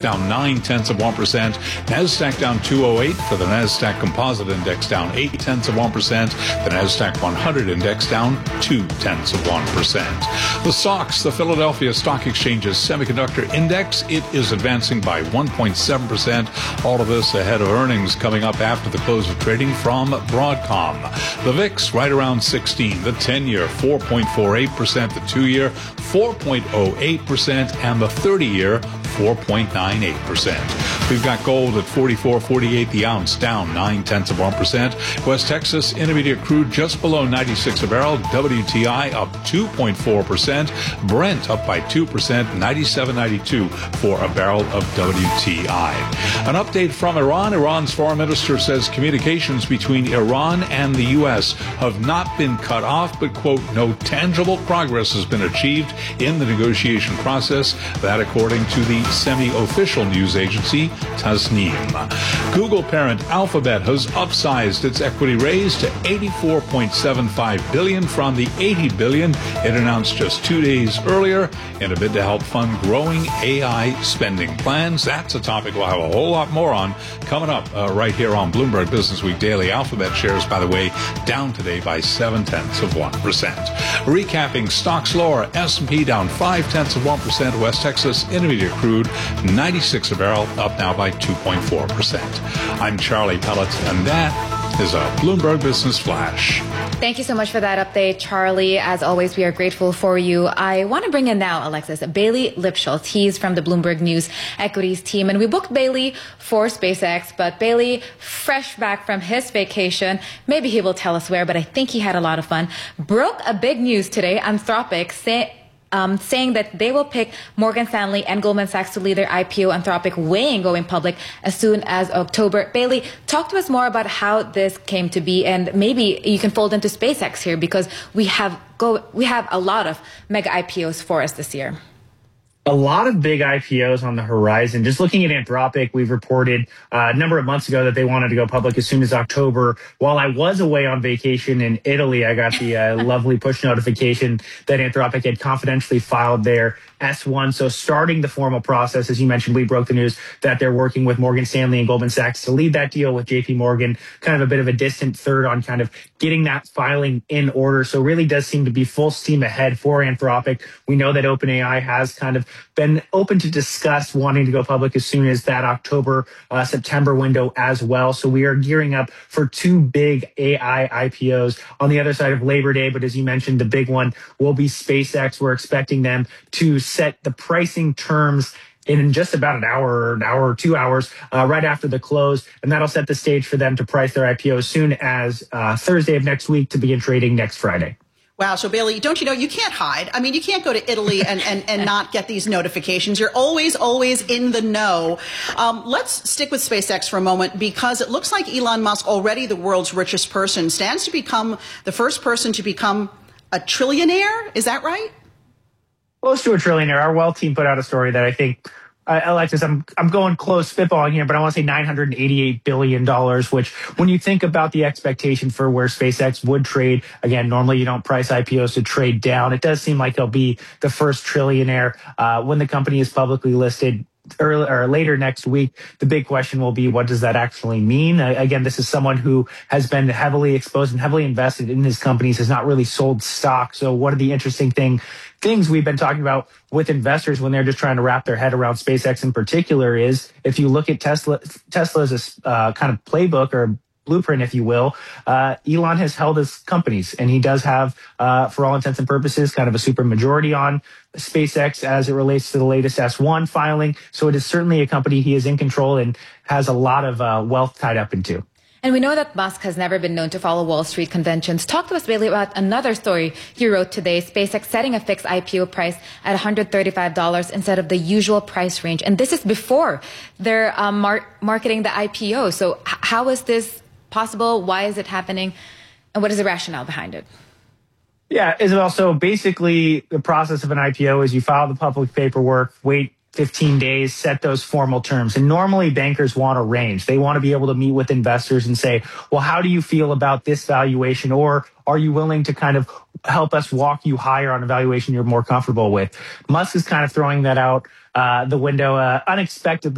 down 0.9%. NASDAQ down 208 for the NASDAQ Composite Index down 0.8%. The NASDAQ 100 Index down 0.2%. The SOX, the Philadelphia Stock Exchange's Semiconductor Index, it is advancing by 1.7%. All of this ahead of earnings coming up after the close of trading from Broadcom. The VIX right around 16. The 10-year 4.48%. The 2-year 4.08%. And the 30-year 4.98%. We've got gold at $44.48 the ounce, down 0.9%. West Texas Intermediate crude just below 96 a barrel. WTI up 2.4%. Brent up by 2%, 97.92 for a barrel of WTI. An update from Iran. Iran's foreign minister says communications between Iran and the U.S. have not been cut off, but, quote, no tangible progress has been achieved in the negotiation process. That according to the semi-official news agency Tasnim. Google parent Alphabet has upsized its equity raise to $84.75 billion from the $80 billion it announced just 2 days earlier in a bid to help fund growing AI spending plans. That's a topic we'll have a whole lot more on coming up right here on Bloomberg Business Week Daily. Alphabet shares, by the way, down today by 0.7%. Recapping stocks lower. S&P down 0.5%. West Texas Intermediate crude 96 a barrel, up now by 2.4%. I'm Charlie Pellet, and that is a Bloomberg Business Flash. Thank you so much for that update, Charlie. As always, we are grateful for you. I want to bring in now, Alexis, Bailey Lipschultz. He's from the Bloomberg News Equities team. And we booked Bailey for SpaceX, but Bailey, fresh back from his vacation, maybe he will tell us where, but I think he had a lot of fun, broke a big news today. Anthropic saying that they will pick Morgan Stanley and Goldman Sachs to lead their IPO. Anthropic weighing going public as soon as October. Bailey, talk to us more about how this came to be, and maybe you can fold into SpaceX here because we have a lot of mega IPOs for us this year. A lot of big IPOs on the horizon. Just looking at Anthropic, we've reported a number of months ago that they wanted to go public as soon as October. While I was away on vacation in Italy, I got the lovely push notification that Anthropic had confidentially filed their S1. So starting the formal process, as you mentioned, we broke the news that they're working with Morgan Stanley and Goldman Sachs to lead that deal with JP Morgan, kind of a bit of a distant third on kind of getting that filing in order. So really does seem to be full steam ahead for Anthropic. We know that OpenAI has kind of been open to discuss wanting to go public as soon as that October, September window as well. So we are gearing up for two big AI IPOs on the other side of Labor Day. But as you mentioned, the big one will be SpaceX. We're expecting them to set the pricing terms in just about an hour or 2 hours right after the close. And that'll set the stage for them to price their IPO as soon as Thursday of next week to begin trading next Friday. Wow. So, Bailey, don't you know, you can't hide. I mean, you can't go to Italy and not get these notifications. You're always in the know. Let's stick with SpaceX for a moment, because it looks like Elon Musk, already the world's richest person, stands to become the first person to become a trillionaire. Is that right? Close to a trillionaire. Our wealth team put out a story that I think, Alexis, I'm going close spitballing here, but I want to say $988 billion, which when you think about the expectation for where SpaceX would trade, again, normally you don't price IPOs to trade down. It does seem like he'll be the first trillionaire when the company is publicly listed later next week. The big question will be, what does that actually mean? Again, this is someone who has been heavily exposed and heavily invested in his companies, has not really sold stock. So one of the interesting things we've been talking about with investors when they're just trying to wrap their head around SpaceX in particular is, if you look at Tesla's kind of playbook or blueprint, if you will, Elon has held his companies, and he does have, for all intents and purposes, kind of a super majority on SpaceX as it relates to the latest S1 filing. So it is certainly a company he is in control and has a lot of wealth tied up into. And we know that Musk has never been known to follow Wall Street conventions. Talk to us, Bailey, about another story you wrote today, SpaceX setting a fixed IPO price at $135 instead of the usual price range. And this is before they're marketing the IPO. So how is this possible? Why is it happening? And what is the rationale behind it? Yeah, Isabel, so basically the process of an IPO is you file the public paperwork, wait 15 days, set those formal terms. And normally bankers want a range. They want to be able to meet with investors and say, well, how do you feel about this valuation? Or are you willing to kind of help us walk you higher on a valuation you're more comfortable with? Musk is kind of throwing that out the window unexpectedly.